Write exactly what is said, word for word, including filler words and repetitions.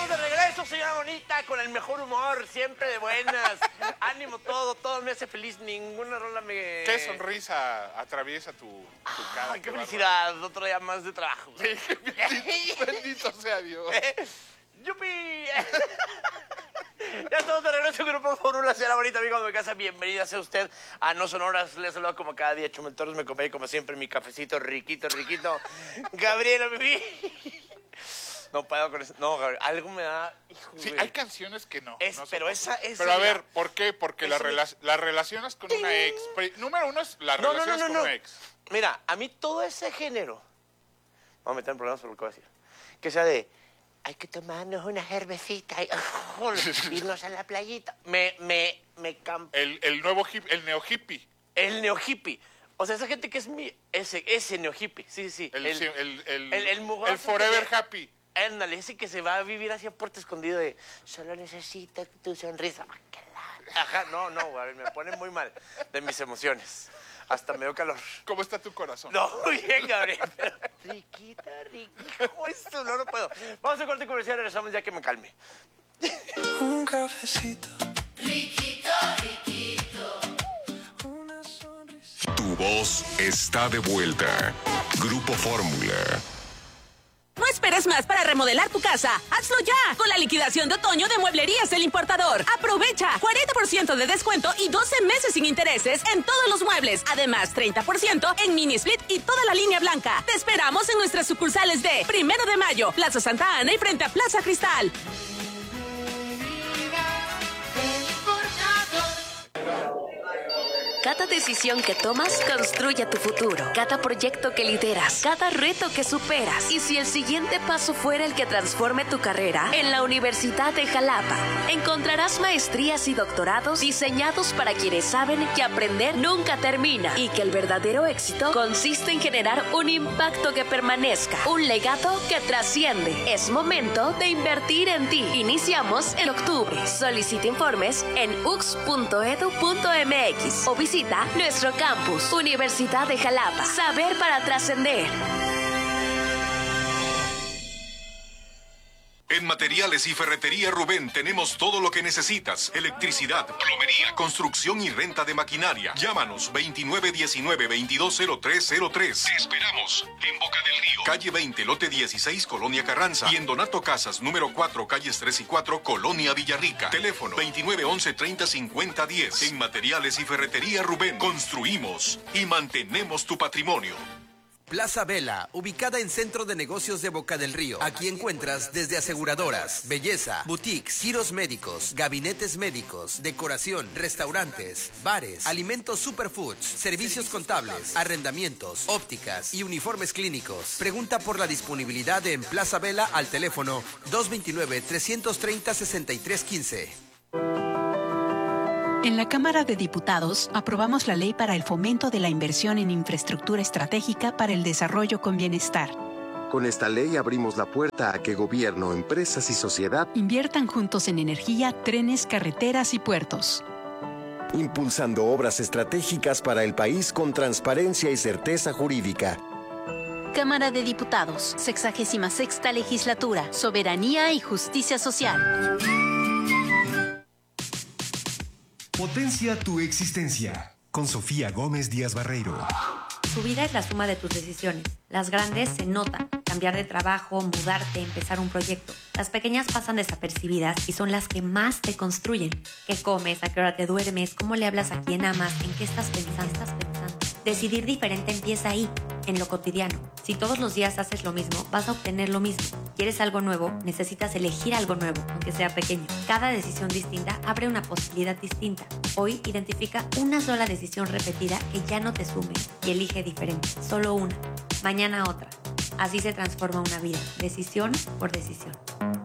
estamos de regreso, señora bonita, con el mejor humor, siempre de buenas. Ánimo todo, todo me hace feliz, ninguna rola me... ¿Qué sonrisa atraviesa tu, tu cara? Ay, qué felicidad, otro día más de trabajo. Sí, bendito, bendito sea Dios. ¡Yupi! Ya estamos de regreso, Grupo Fórmula, señora bonita, amigo de mi casa, bienvenida sea usted a No Sonoras. Les saludo como cada día, Chumel Torres, me acompaña como siempre mi cafecito riquito, riquito. Gabriela, bebé. No puedo con eso. No, Gabriel, algo me da... Hijo, Sí, güey. hay canciones que no. Es, no pero esa es... Pero a ver, ¿por qué? Porque la, Esa- rela la relacionas con una ex. Pri- Número uno es la No, no, relacionas no, no, con no. una ex. Mira, a mí todo ese género... Vamos a meter en problemas por lo que voy a decir. Que sea de... Hay que tomarnos una cervecita y irnos a la playita. Me, me, me... camp- El, el nuevo hip, el neo hippie. El neo hippie. O sea, esa gente que es mi... Ese, ese neo hippie. Sí, sí. El, El, sí, el, el, el- el mugroso el forever que- happy. Ándale, ese que se va a vivir hacia puerto escondido de... Solo necesito tu sonrisa. Ajá, no, no, güey, me pone muy mal de mis emociones. Hasta me dio calor. ¿Cómo está tu corazón? No, muy bien, Gabriel. Pero riquita, riquita. Esto no lo puedo. Vamos a corte comercial y regresamos ya que me calme. Un cafecito. Riquito, riquito. Una sonrisa. Tu voz está de vuelta. Grupo Fórmula. No esperes más para remodelar tu casa. ¡Hazlo ya! Con la liquidación de otoño de Mueblerías El Importador. Aprovecha cuarenta por ciento de descuento y doce meses sin intereses en todos los muebles. Además, treinta por ciento en mini split y toda la línea blanca. Te esperamos en nuestras sucursales de Primero de Mayo, Plaza Santa Ana y frente a Plaza Cristal. Cada decisión que tomas construye tu futuro. Cada proyecto que lideras, cada reto que superas. Y si el siguiente paso fuera el que transforme tu carrera, en la Universidad de Jalapa encontrarás maestrías y doctorados diseñados para quienes saben que aprender nunca termina y que el verdadero éxito consiste en generar un impacto que permanezca, un legado que trasciende. Es momento de invertir en ti. Iniciamos en octubre. Solicita informes en u x punto edu punto m x o visita nuestro campus, Universidad de Jalapa. Saber para trascender. En Materiales y Ferretería Rubén tenemos todo lo que necesitas. Electricidad, plomería, construcción y renta de maquinaria. Llámanos veintinueve diecinueve veintidós cero tres cero tres. Te esperamos en Boca del Río. Calle veinte, lote dieciséis, Colonia Carranza. Y en Donato Casas, número cuatro, calles tres y cuatro, Colonia Villarrica. Teléfono veintinueve once treinta cincuenta diez. En Materiales y Ferretería Rubén construimos y mantenemos tu patrimonio. Plaza Vela, ubicada en Centro de Negocios de Boca del Río. Aquí encuentras desde aseguradoras, belleza, boutiques, giros médicos, gabinetes médicos, decoración, restaurantes, bares, alimentos superfoods, servicios contables, arrendamientos, ópticas y uniformes clínicos. Pregunta por la disponibilidad en Plaza Vela al teléfono dos veintinueve, trescientos treinta, sesenta y tres quince. En la Cámara de Diputados aprobamos la ley para el fomento de la inversión en infraestructura estratégica para el desarrollo con bienestar. Con esta ley abrimos la puerta a que gobierno, empresas y sociedad inviertan juntos en energía, trenes, carreteras y puertos. impulsando obras estratégicas para el país con transparencia y certeza jurídica. Cámara de Diputados, sexagésima sexta legislatura, soberanía y justicia social. Potencia tu existencia. Con Sofía Gómez Díaz Barreiro. Tu vida es la suma de tus decisiones. Las grandes se notan. Cambiar de trabajo, mudarte, empezar un proyecto. Las pequeñas pasan desapercibidas y son las que más te construyen. ¿Qué comes? ¿A qué hora te duermes? ¿Cómo le hablas a quien amas? ¿En qué estás pensando? ¿Estás pensando? Decidir diferente empieza ahí, en lo cotidiano. Si todos los días haces lo mismo, vas a obtener lo mismo. ¿Quieres algo nuevo? Necesitas elegir algo nuevo, aunque sea pequeño. Cada decisión distinta abre una posibilidad distinta. Hoy identifica una sola decisión repetida que ya no te sume y elige diferente. Solo una. Mañana otra. Así se transforma una vida. Decisión por decisión.